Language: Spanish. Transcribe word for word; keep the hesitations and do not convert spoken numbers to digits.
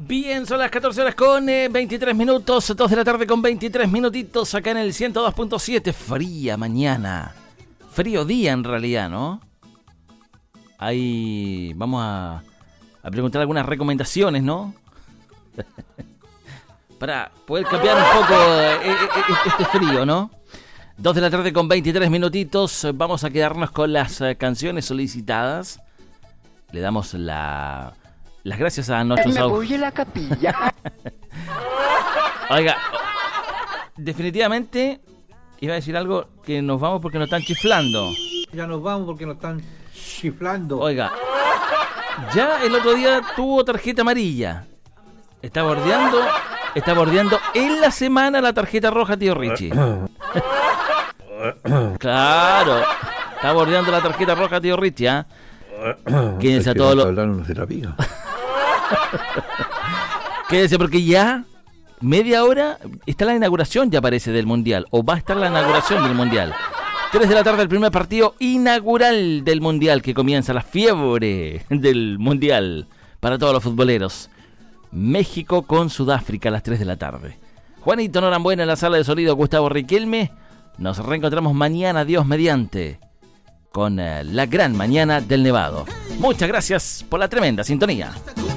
Bien, son las catorce horas con eh, veintitrés minutos, dos de la tarde con veintitrés minutitos, acá en el ciento dos punto siete. Fría mañana, frío día en realidad, ¿no? Ahí vamos a, a preguntar algunas recomendaciones, ¿no? Para poder cambiar un poco eh, eh, este frío, ¿no? dos de la tarde con veintitrés minutitos, vamos a quedarnos con las eh, canciones solicitadas. Le damos la... las gracias a nuestros... Me voy a la capilla. Oiga, definitivamente iba a decir algo que nos vamos porque nos están chiflando. Ya nos vamos porque nos están chiflando. Oiga, ya el otro día tuvo tarjeta amarilla. Está bordeando, está bordeando en la semana la tarjeta roja, tío Richie. Claro, está bordeando la tarjeta roja, tío Richie, ¿eh? Quédense a todos los... Quédense porque ya media hora está la inauguración, ya parece, del Mundial. O va a estar la inauguración del Mundial. tres de la tarde el primer partido inaugural del Mundial, que comienza la fiebre del Mundial para todos los futboleros. México con Sudáfrica a las tres de la tarde. Juanito Norambuena en la sala de sonido, Gustavo Riquelme. Nos reencontramos mañana, Dios mediante, con eh, la gran mañana del Nevado. Muchas gracias por la tremenda sintonía.